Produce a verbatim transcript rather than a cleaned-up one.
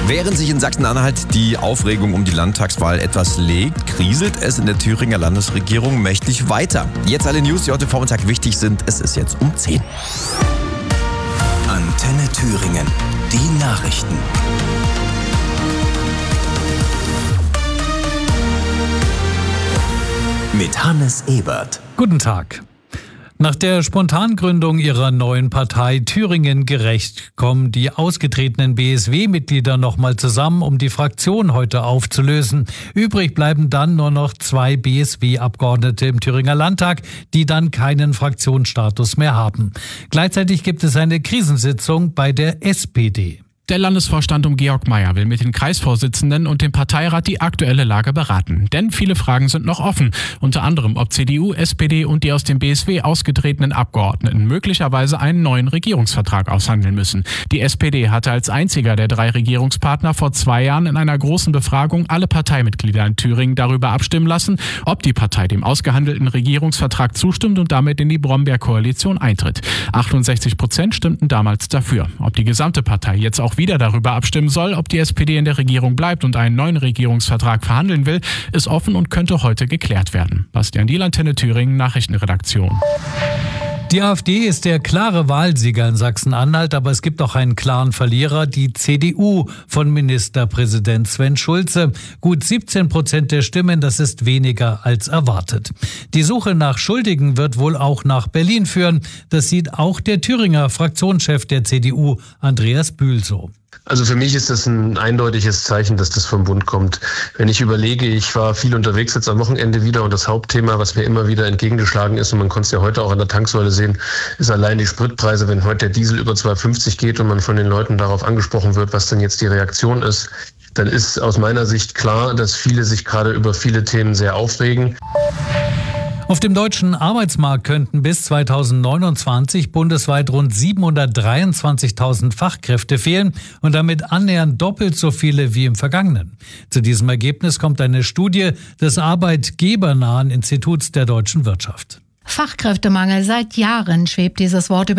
Während sich in Sachsen-Anhalt die Aufregung um die Landtagswahl etwas legt, kriselt es in der Thüringer Landesregierung mächtig weiter. Jetzt alle News, die heute Vormittag wichtig sind. Es ist jetzt um zehn. Antenne Thüringen. Die Nachrichten. Mit Hannes Ebert. Guten Tag. Nach der Spontangründung ihrer neuen Partei Thüringen gerecht kommen die ausgetretenen B S W-Mitglieder nochmal zusammen, um die Fraktion heute aufzulösen. Übrig bleiben dann nur noch zwei B S W-Abgeordnete im Thüringer Landtag, die dann keinen Fraktionsstatus mehr haben. Gleichzeitig gibt es eine Krisensitzung bei der S P D. Der Landesvorstand um Georg Mayer will mit den Kreisvorsitzenden und dem Parteirat die aktuelle Lage beraten. Denn viele Fragen sind noch offen. Unter anderem, ob C D U, S P D und die aus dem B S W ausgetretenen Abgeordneten möglicherweise einen neuen Regierungsvertrag aushandeln müssen. Die S P D hatte als einziger der drei Regierungspartner vor zwei Jahren in einer großen Befragung alle Parteimitglieder in Thüringen darüber abstimmen lassen, ob die Partei dem ausgehandelten Regierungsvertrag zustimmt und damit in die Brombeer-Koalition eintritt. achtundsechzig Prozent stimmten damals dafür. Ob die gesamte Partei jetzt auch wieder darüber abstimmen soll, ob die S P D in der Regierung bleibt und einen neuen Regierungsvertrag verhandeln will, ist offen und könnte heute geklärt werden. Bastian Diel, Antenne Thüringen, Nachrichtenredaktion. Die AfD ist der klare Wahlsieger in Sachsen-Anhalt, aber es gibt auch einen klaren Verlierer, die C D U von Ministerpräsident Sven Schulze. Gut siebzehn Prozent der Stimmen, das ist weniger als erwartet. Die Suche nach Schuldigen wird wohl auch nach Berlin führen. Das sieht auch der Thüringer Fraktionschef der C D U, Andreas Bühl, so. Also für mich ist das ein eindeutiges Zeichen, dass das vom Bund kommt. Wenn ich überlege, ich war viel unterwegs jetzt am Wochenende wieder und das Hauptthema, was mir immer wieder entgegengeschlagen ist, und man konnte es ja heute auch an der Tanksäule sehen, ist allein die Spritpreise. Wenn heute der Diesel über zwei fünfzig geht und man von den Leuten darauf angesprochen wird, was denn jetzt die Reaktion ist, dann ist aus meiner Sicht klar, dass viele sich gerade über viele Themen sehr aufregen. Auf dem deutschen Arbeitsmarkt könnten bis zweitausendneunundzwanzig bundesweit rund siebenhundertdreiundzwanzigtausend Fachkräfte fehlen und damit annähernd doppelt so viele wie im vergangenen. Zu diesem Ergebnis kommt eine Studie des arbeitgebernahen Instituts der deutschen Wirtschaft. Fachkräftemangel, seit Jahren schwebt dieses Wort über